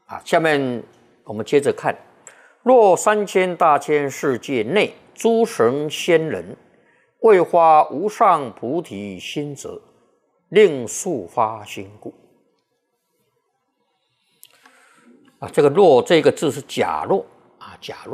下面我们接着看：若三千大千世界内，诸神仙人为发无上菩提心者，令速发心故。这个若这个字是假若假若。